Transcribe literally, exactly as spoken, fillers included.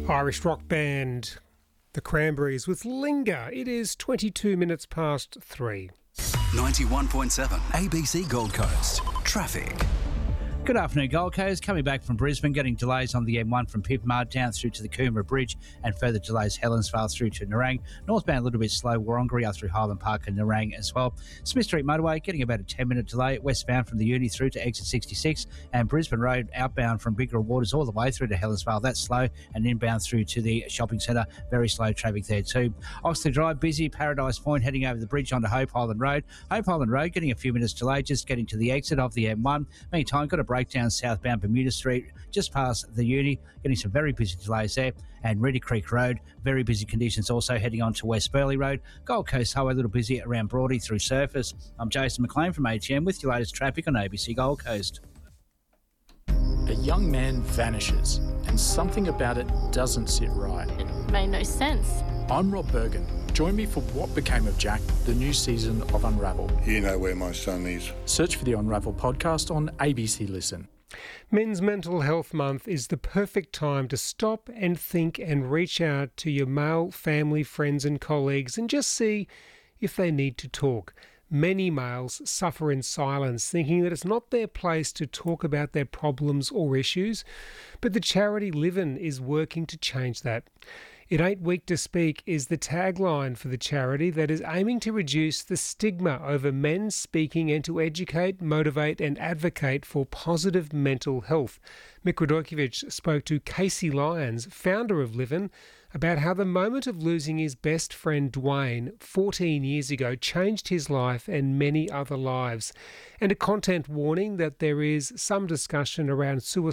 Irish rock band The Cranberries with Linger. It is twenty-two minutes past three. ninety-one point seven A B C Gold Coast. Traffic. Good afternoon, Gold Coast. Coming back from Brisbane, getting delays on the M one from Pipmar down through to the Coomera Bridge and further delays Helensvale through to Nerang. Northbound a little bit slow, Warrangaree out through Highland Park and Nerang as well. Smith Street Motorway getting about a ten minute delay westbound from the Uni through to exit sixty-six, and Brisbane Road outbound from Bigger Waters all the way through to Helensvale. That's slow, and inbound through to the shopping centre, very slow traffic there too. Oxley Drive busy, Paradise Point heading over the bridge onto Hope Island Road. Hope Island Road getting a few minutes delay just getting to the exit of the M one. Meantime, got a breakdown southbound Bermuda Street just past the Uni, getting some very busy delays there. And Reedy Creek Road, very busy conditions also heading on to West Burleigh Road. Gold Coast Highway a little busy around Broady through Surface. I'm Jason McLean from A T M with your latest traffic on A B C Gold Coast. A young man vanishes and something about it doesn't sit right. It made no sense. I'm Rob Bergen. Join me for What Became of Jack, the new season of Unravel. You know where my son is. Search for the Unravel podcast on A B C Listen. Men's Mental Health Month is the perfect time to stop and think and reach out to your male family, friends and colleagues and just see if they need to talk. Many males suffer in silence, thinking that it's not their place to talk about their problems or issues, but the charity Livin is working to change that. It ain't weak to speak is the tagline for the charity that is aiming to reduce the stigma over men speaking and to educate, motivate and advocate for positive mental health. Mick Radojkovic spoke to Casey Lyons, founder of Livin, about how the moment of losing his best friend Dwayne fourteen years ago changed his life and many other lives, and a content warning that there is some discussion around suicide